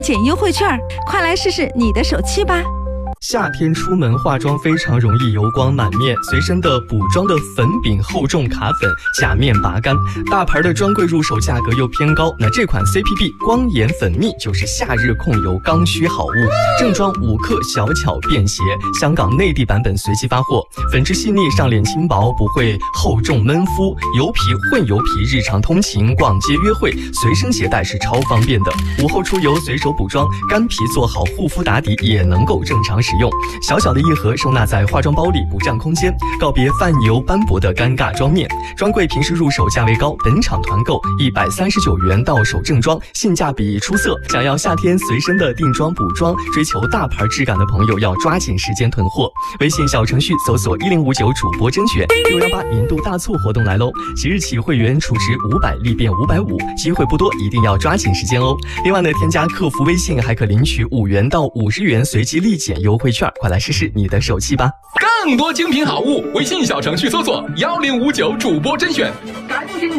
减优惠券，快来试试你的手气吧。 夏天出门化妆非常容易油光满面，随身的补妆的粉饼厚重卡粉，假面拔干，大牌的专柜入手价格又偏高，那这款 CPB 光眼粉蜜就是夏日控油刚需好物，正装5克小巧便携，香港内地版本随机发货，粉质细腻，上脸轻薄，不会厚重闷肤，油皮混油皮，日常通勤、逛街、约会随身携带是超方便的，午后出游随手补妆，干皮做好护肤打底也能够正常使用，小小的一盒收纳在化妆包里不占空间，告别泛油斑驳的尴尬妆面。专柜平时入手价位高，本场团购139元到手正装，性价比出色。想要夏天随身的定妆补妆，追求大牌质感的朋友要抓紧时间囤货。微信小程序搜索1059主播甄选，618年度大促活动来喽！即日起会员储值500立变550，机会不多，一定要抓紧时间哦。另外呢，添加客服微信还可领取5元到50元随机立减优惠券，快来试试你的手气吧！ 更多精品好物，微信小程序搜索1059主播甄选，赶紧